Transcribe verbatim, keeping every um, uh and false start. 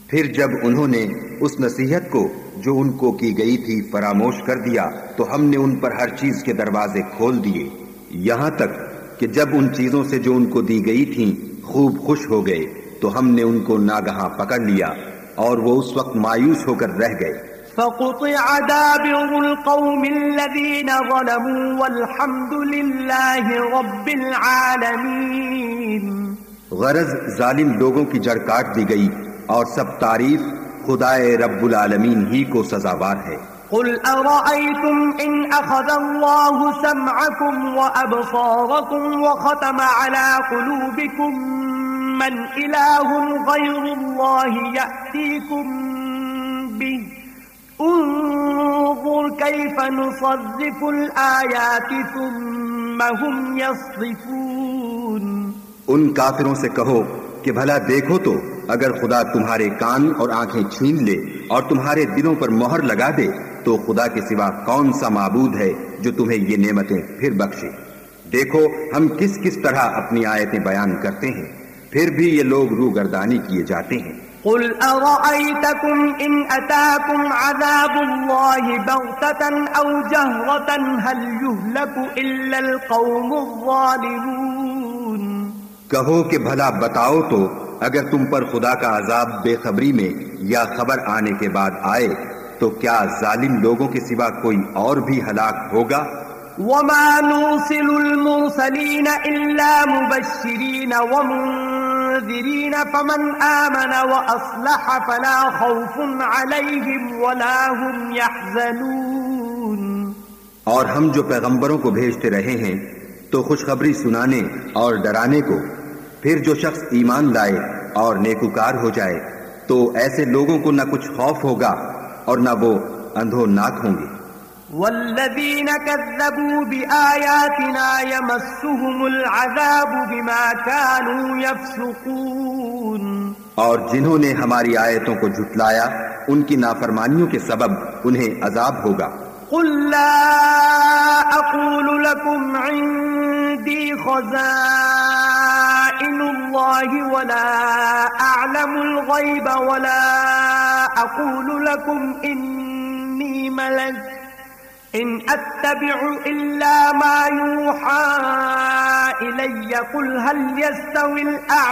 پھر جب انہوں نے اس نصیحت کو جو ان کو کی گئی تھی فراموش کر دیا تو ہم نے ان پر ہر چیز کے دروازے کھول دیے، یہاں تک کہ جب ان چیزوں سے جو ان کو دی گئی تھیں خوب خوش ہو گئے تو ہم نے ان کو ناگہاں پکڑ لیا اور وہ اس وقت مایوس ہو کر رہ گئے۔ فقطع دابر القوم الذين ظلموا والحمد لله رب العالمين۔ غرض ظالم لوگوں کی جڑ کاٹ دی گئی اور سب تعریف خدائے رب العالمین ہی کو سزاوار ہے۔ قل ارأيتم ان اخذ الله سمعكم وابصاركم وختم على قلوبكم من اله غير الله يأتيكم به انظر كيف نصرف الآيات ثم هم يصرفون۔ ان کافروں سے کہو کہ بھلا دیکھو تو اگر خدا تمہارے کان اور آنکھیں چھین لے اور تمہارے دلوں پر مہر لگا دے تو خدا کے سوا کون سا معبود ہے جو تمہیں یہ نعمتیں پھر بخشے۔ دیکھو ہم کس کس طرح اپنی آیتیں بیان کرتے ہیں، پھر بھی یہ لوگ روگردانی کیے جاتے ہیں۔ قل ارأيتكم ان اتاكم عذاب الله بغتة او جهرة هل يهلك الا القوم الظالمون۔ کہو کہ بھلا بتاؤ تو اگر تم پر خدا کا عذاب بے خبری میں یا خبر آنے کے بعد آئے تو کیا ظالم لوگوں کے سوا کوئی اور بھی ہلاک ہوگا؟ وما نرسل المرسلين الا مبشرين ومنذرين فمن آمن واصلح فلا خوف عليهم ولا هم يحزنون۔ اور ہم جو پیغمبروں کو بھیجتے رہے ہیں تو خوشخبری سنانے اور ڈرانے کو، پھر جو شخص ایمان لائے اور نیکوکار ہو جائے تو ایسے لوگوں کو نہ کچھ خوف ہوگا اور نہ وہ اندھوناک ہوں گے۔ والذین کذبوا بآیاتنا یمسهم العذاب بما كانوا یفسقون۔ اور جنہوں نے ہماری آیتوں کو جھٹلایا ان کی نافرمانیوں کے سبب انہیں عذاب ہوگا۔ قل لا اقول لكم عندي خزائن الله ولا اعلم الغيب ولا اقول لكم اني ملك ان اتبع الا ما يوحى الي قل هل يستوي الاعمى